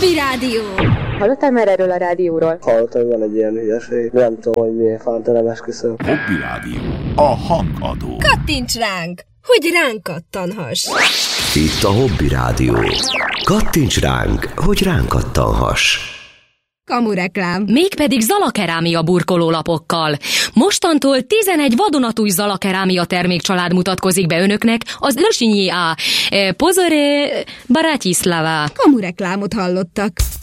Hobby Rádió. Hallottál már erről a rádióról? Hallottam, hogy van egy ilyen hülyeség. Nem tudom, hogy miért fánta nem esküszöm. Hobby Rádió. A hangadó. Kattints ránk, hogy ránk kattanhass. Itt a Hobby Rádió. Kattints ránk, hogy ránk kattanhass. Kamureklám. Mégpedig Zalakerámia burkolólapokkal. Mostantól 11 vadonatúj Zalakerámia termékcsalád mutatkozik be önöknek az Lösinyi A. Pozore Bratislava. Kamureklámot hallottak.